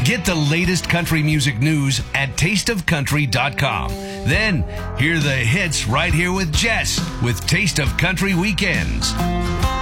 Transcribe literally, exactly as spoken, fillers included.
Get the latest country music news at taste of country dot com. Then, hear the hits right here with Jess with Taste of Country Weekends.